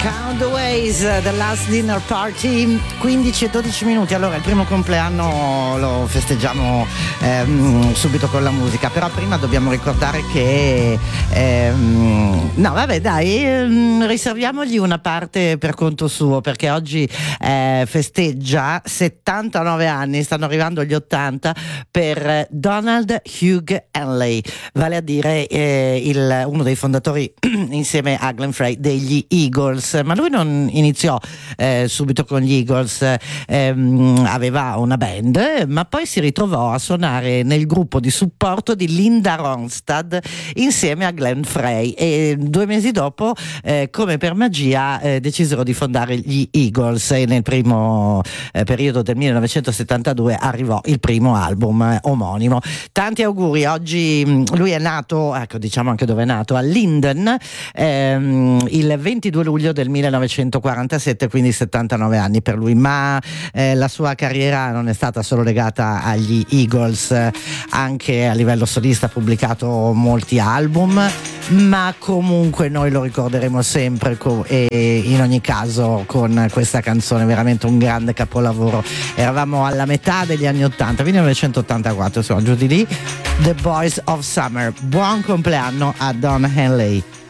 Count the Ways, The Last Dinner Party, 15 e 12 minuti. Allora, il primo compleanno lo festeggiamo subito con la musica, però prima dobbiamo ricordare che no, vabbè, dai, riserviamogli una parte per conto suo, perché oggi festeggia 79 anni, stanno arrivando gli 80 per Donald Hugh Henley, vale a dire uno dei fondatori insieme a Glenn Frey degli Eagles. Ma lui non iniziò subito con gli Eagles, aveva una band, ma poi si ritrovò a suonare nel gruppo di supporto di Linda Ronstadt insieme a Glenn Frey, e 2 mesi dopo, come per magia, decisero di fondare gli Eagles, e nel primo periodo del 1972 arrivò il primo album omonimo. Tanti auguri. Oggi lui è nato, ecco, diciamo anche dove è nato, a Linden, il 22 luglio del 1947, quindi 79 anni per lui, ma la sua carriera non è stata solo legata agli Eagles, anche a livello solista ha pubblicato molti album, ma comunque noi lo ricorderemo sempre e in ogni caso con questa canzone, veramente un grande capolavoro. Eravamo alla metà degli anni 80, 1984, insomma, giù di lì, The Boys of Summer. Buon compleanno a Don Henley.